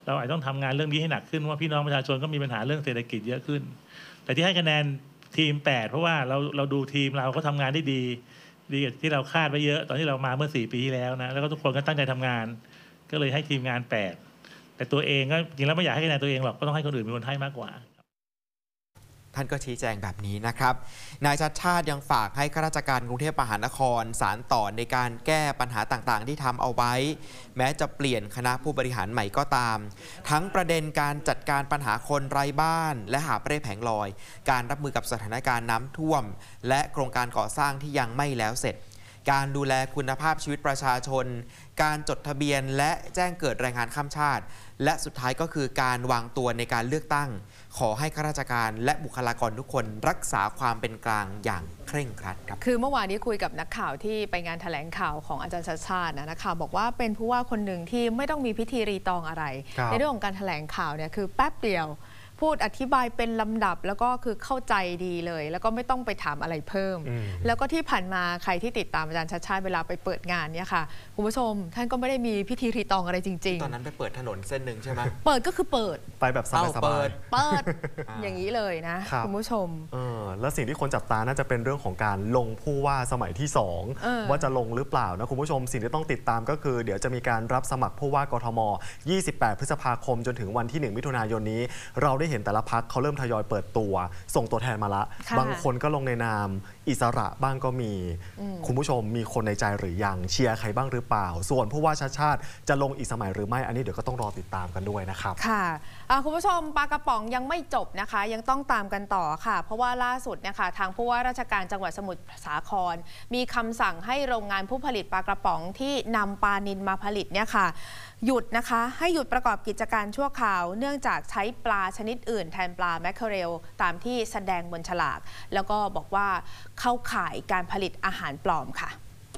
เราอาจต้องทำงานเรื่องนี้ให้หนักขึ้นว่าพี่น้องประชาชนก็มีปัญหาเรื่องเศรษฐกิจเยอะขึ้นแต่ที่ให้คะแนนทีม8เพราะว่าเราดูทีมเราก็ทำงานได้ดีที่เราคาดไว้เยอะตอนที่เรามาเมื่อ4 ปีที่แล้วนะแล้วก็ทุกคนก็ตั้งใจทำงานก็เลยให้ทีมงาน8แต่ตัวเองก็จริงแล้วไม่อยากให้คะแนนตัวเองหรอกก็ต้องให้คนอื่นเป็นคนให้มากกว่าท่านก็ชี้แจงแบบนี้นะครับนายชัชชาติยังฝากให้ข้าราชการกรุงเทพมหานครสานต่อในการแก้ปัญหาต่างๆที่ทำเอาไว้แม้จะเปลี่ยนคณะผู้บริหารใหม่ก็ตามทั้งประเด็นการจัดการปัญหาคนไร้บ้านและหาบเร่แผงลอยการรับมือกับสถานการณ์น้ำท่วมและโครงการก่อสร้างที่ยังไม่แล้วเสร็จการดูแลคุณภาพชีวิตประชาชนการจดทะเบียนและแจ้งเกิดแรงงานข้ามชาติและสุดท้ายก็คือการวางตัวในการเลือกตั้งขอให้ข้าราชการและบุคลากรทุกคนรักษาความเป็นกลางอย่างเคร่งครัดครับคือเมื่อวานนี้คุยกับนักข่าวที่ไปงานแถลงข่าวของอาจารย์ชัชชาตินักข่าวบอกว่าเป็นผู้ว่าคนหนึ่งที่ไม่ต้องมีพิธีรีตองอะไรในเรื่องของการแถลงข่าวเนี่ยคือแป๊บเดียวพูดอธิบายเป็นลำดับแล้วก็คือเข้าใจดีเลยแล้วก็ไม่ต้องไปถามอะไรเพิ่มแล้วก็ที่ผ่านมาใครที่ติดตามอาจารย์ชัชชาติเวลาไปเปิดงานเนี่ยค่ะคุณผู้ชมท่านก็ไม่ได้มีพิธีรีตองอะไรจริงๆตอนนั้นไปเปิดถนนเส้นหนึ่งใช่ไหมเปิดก็คือเปิดไปแบบสบายๆเปิดอย่างนี้เลยนะคุณผู้ชมแล้วสิ่งที่คนจับตาน่าจะเป็นเรื่องของการลงผู้ว่าสมัยที่2ว่าจะลงหรือเปล่านะคุณผู้ชมสิ่งที่ต้องติดตามก็คือเดี๋ยวจะมีการรับสมัครผู้ว่ากทม28 พฤษภาคมจนถึงวันที่1 มิถุนายนนี้เราได้เห็นแต่ละพรรคเขาเริ่มทยอยเปิดตัวส่งตัวแทนมาละบางคนก็ลงในนามอิสระบ้างก็มีคุณผู้ชมมีคนในใจหรือยังเชียร์ใครบ้างหรือเปล่าส่วนผู้ว่าชาติชาติจะลงอีกสมัยหรือไม่อันนี้เดี๋ยวก็ต้องรอติดตามกันด้วยนะครับค่ะคุณผู้ชมปลากระป๋องยังไม่จบนะคะยังต้องตามกันต่อค่ะเพราะว่าล่าสุดนะคะทางผู้ว่าราชการจังหวัดสมุทรสาครมีคำสั่งให้โรงงานผู้ผลิตปลากระป๋องที่นำปลานิลมาผลิตเนี่ยค่ะหยุดนะคะให้หยุดประกอบกิจการชั่วคราวเนื่องจากใช้ปลาชนิดอื่นแทนปลาแมคเคอเรลตามที่แสดงบนฉลากแล้วก็บอกว่าเข้าข่ายการผลิตอาหารปลอมค่ะ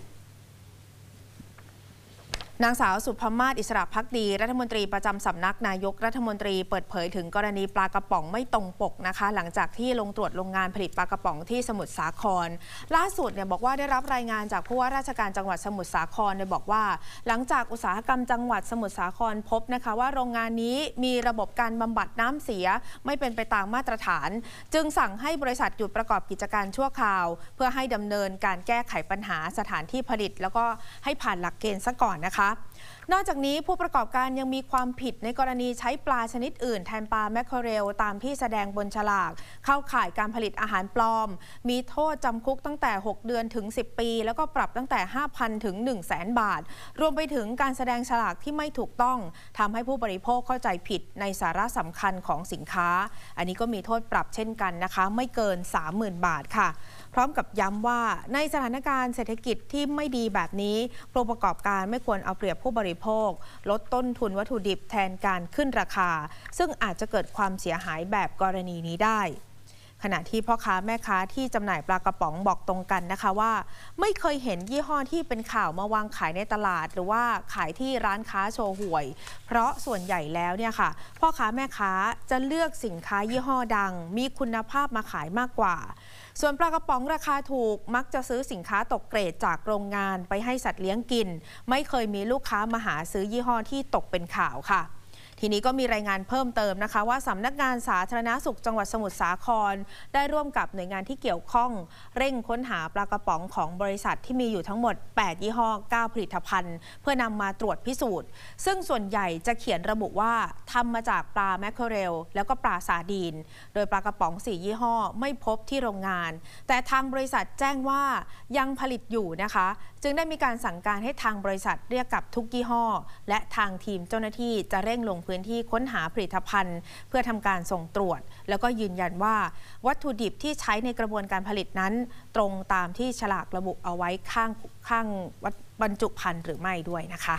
นางสาวสุภมาศอิสระภักดีรัฐมนตรีประจำสำนักนายกรัฐมนตรีเปิดเผยถึงกรณีปลากระป๋องไม่ตรงปกนะคะหลังจากที่ลงตรวจโรงงานผลิตปลากระป๋องที่สมุทรสาครล่าสุดเนี่ยบอกว่าได้รับรายงานจากผู้ว่าราชการจังหวัดสมุทรสาครเนี่ยบอกว่าหลังจากอุตสาหกรรมจังหวัดสมุทรสาครพบนะคะว่าโรงงานนี้มีระบบการบำบัดน้ำเสียไม่เป็นไปตามมาตรฐานจึงสั่งให้บริษัทหยุดประกอบกิจการชั่วคราวเพื่อให้ดำเนินการแก้ไขปัญหาสถานที่ผลิตแล้วก็ให้ผ่านหลักเกณฑ์ซะก่อนนะคะนอกจากนี้ผู้ประกอบการยังมีความผิดในกรณีใช้ปลาชนิดอื่นแทนปลาแมคเคอเรลตามที่แสดงบนฉลากเข้าข่ายการผลิตอาหารปลอมมีโทษจำคุกตั้งแต่6 เดือนถึง10 ปีแล้วก็ปรับตั้งแต่ 5,000 ถึง 100,000 บาทรวมไปถึงการแสดงฉลากที่ไม่ถูกต้องทำให้ผู้บริโภคเข้าใจผิดในสาระสำคัญของสินค้าอันนี้ก็มีโทษปรับเช่นกันนะคะไม่เกิน 30,000 บาทค่ะพร้อมกับย้ำว่าในสถานการณ์เศรษฐกิจที่ไม่ดีแบบนี้ผู้ประกอบการไม่ควรเอาเปรียบผู้บริโภคลดต้นทุนวัตถุดิบแทนการขึ้นราคาซึ่งอาจจะเกิดความเสียหายแบบกรณีนี้ได้ขณะที่พ่อค้าแม่ค้าที่จำหน่ายปลากระป๋องบอกตรงกันนะคะว่าไม่เคยเห็นยี่ห้อที่เป็นข่าวมาวางขายในตลาดหรือว่าขายที่ร้านค้าโชว์หวยเพราะส่วนใหญ่แล้วเนี่ยค่ะพ่อค้าแม่ค้าจะเลือกสินค้ายี่ห้อดังมีคุณภาพมาขายมากกว่าส่วนปลากระป๋องราคาถูกมักจะซื้อสินค้าตกเกรดจากโรงงานไปให้สัตว์เลี้ยงกินไม่เคยมีลูกค้ามาหาซื้อยี่ห้อที่ตกเป็นข่าวค่ะทีนี้ก็มีรายงานเพิ่มเติมนะคะว่าสำนักงานสาธารณสุขจังหวัดสมุทรสาครได้ร่วมกับหน่วยงานที่เกี่ยวข้องเร่งค้นหาปลากระป๋องของบริษัทที่มีอยู่ทั้งหมด8ยี่ห้อ9ผลิตภัณฑ์เพื่อนำมาตรวจพิสูจน์ซึ่งส่วนใหญ่จะเขียนระบุว่าทำมาจากปลาแมคเคอเรลแล้วก็ปลาซาดีนโดยปลากระป๋อง4ยี่ห้อไม่พบที่โรงงานแต่ทางบริษัทแจ้งว่ายังผลิตอยู่นะคะจึงได้มีการสั่งการให้ทางบริษัทเรียกกับทุกยี่ห้อและทางทีมเจ้าหน้าที่จะเร่งลงพื้นที่ค้นหาผลิตภัณฑ์เพื่อทำการส่งตรวจแล้วก็ยืนยันว่าวัตถุดิบที่ใช้ในกระบวนการผลิตนั้นตรงตามที่ฉลากระบุเอาไว้ข้างบรรจุภัณฑ์หรือไม่ด้วยนะคะ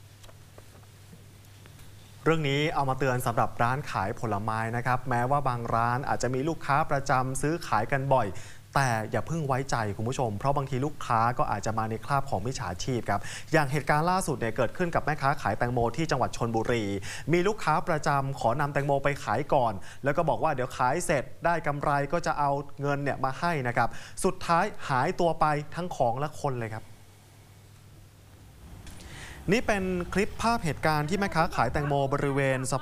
เรื่องนี้เอามาเตือนสำหรับร้านขายผลไม้นะครับแม้ว่าบางร้านอาจจะมีลูกค้าประจำซื้อขายกันบ่อยแต่อย่าเพิ่งไว้ใจคุณผู้ชมเพราะบางทีลูกค้าก็อาจจะมาในคราบของมิจฉาชีพครับอย่างเหตุการณ์ล่าสุดเนี่ยเกิดขึ้นกับแม่ค้าขายแตงโมที่จังหวัดชลบุรีมีลูกค้าประจำขอนำแตงโมไปขายก่อนแล้วก็บอกว่าเดี๋ยวขายเสร็จได้กำไรก็จะเอาเงินเนี่ยมาให้นะครับสุดท้ายหายตัวไปทั้งของและคนเลยครับนี่เป็นคลิปภาพเหตุการณ์ที่แม่ค้าขายแตงโมบริเวณ